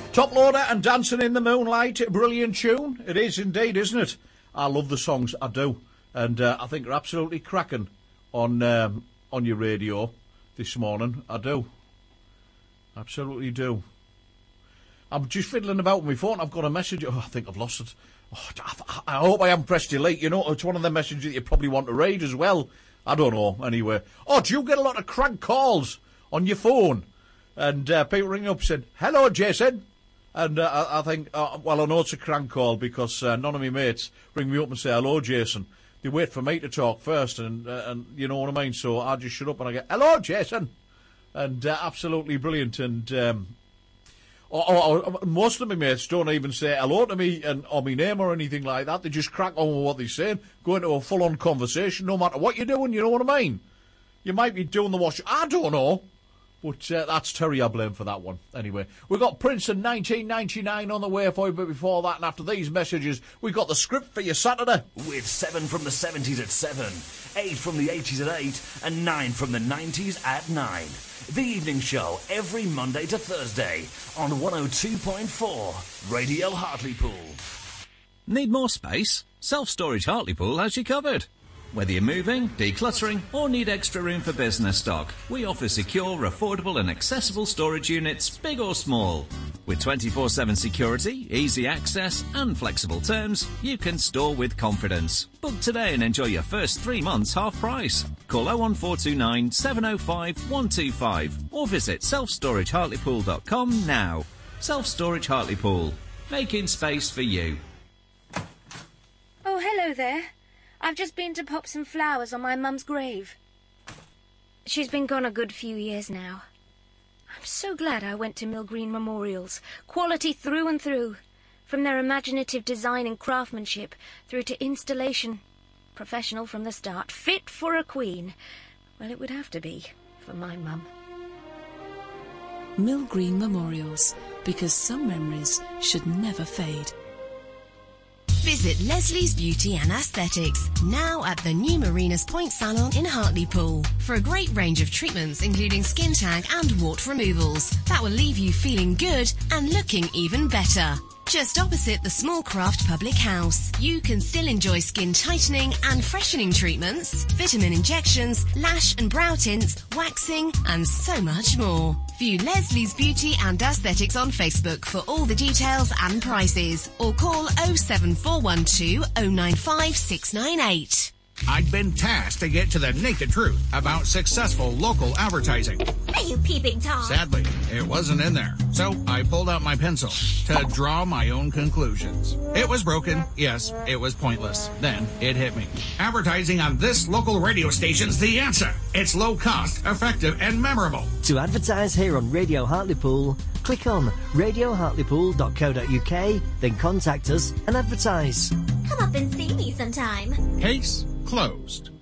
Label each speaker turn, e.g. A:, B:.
A: Top Loader and Dancing in the Moonlight, brilliant tune. It is indeed, isn't it? I love the songs, I do. And I think they're absolutely cracking on your radio this morning. I do. Absolutely do. I'm just fiddling about with my phone. I've got a message. Oh, I think I've lost it. Oh, I hope I haven't pressed delete. You know, it's one of the messages that you probably want to read as well. I don't know, anyway. Oh, do you get a lot of crank calls on your phone? And people ring up and said, hello, Jason. And I think, well, I know it's a crank call because none of my mates ring me up and say, hello, Jason. They wait for me to talk first, and you know what I mean? So I just shut up and I go, hello, Jason. And absolutely brilliant. And most of my mates don't even say hello to me or my name or anything like that. They just crack on with what they're saying, go into a full-on conversation, no matter what you're doing, you know what I mean? You might be doing the wash. I don't know. But that's Terry I blame for that one. Anyway, we've got Prince in 1999 on the way for you, but before that and after these messages, we've got the script for your Saturday.
B: With 7 from the 70s at 7, 8 from the 80s at 8, and 9 from the 90s at 9. The evening show every Monday to Thursday on 102.4 Radio Hartlepool.
C: Need more space? Self-Storage Hartlepool has you covered. Whether you're moving, decluttering, or need extra room for business stock, we offer secure, affordable and accessible storage units, big or small. With 24/7 security, easy access and flexible terms, you can store with confidence. Book today and enjoy your first 3 months half price. Call 01429 705 125 or visit selfstoragehartlepool.com now. Self-Storage Hartlepool, making space for you.
D: Oh, hello there. I've just been to pop some flowers on my mum's grave. She's been gone a good few years now. I'm so glad I went to Mill Green Memorials. Quality through and through. From their imaginative design and craftsmanship through to installation. Professional from the start. Fit for a queen. Well, it would have to be for my mum.
E: Mill Green Memorials. Because some memories should never fade.
F: Visit Leslie's Beauty and Aesthetics, now at the new Marinas Point Salon in Hartlepool, for a great range of treatments including skin tag and wart removals that will leave you feeling good and looking even better. Just opposite the Smallcraft Public House, you can still enjoy skin tightening and freshening treatments, vitamin injections, lash and brow tints, waxing, and so much more. View Leslie's Beauty and Aesthetics on Facebook for all the details and prices, or call 07412 095 698.
G: I'd been tasked to get to the naked truth about successful local advertising.
H: Are you peeping Tom?
G: Sadly, it wasn't in there. So I pulled out my pencil to draw my own conclusions. It was broken. Yes, it was pointless. Then it hit me. Advertising on this local radio station's the answer. It's low cost, effective, and memorable.
I: To advertise here on Radio Hartlepool, click on radiohartlepool.co.uk, then contact us and advertise.
H: Come up and see me sometime.
G: Case closed.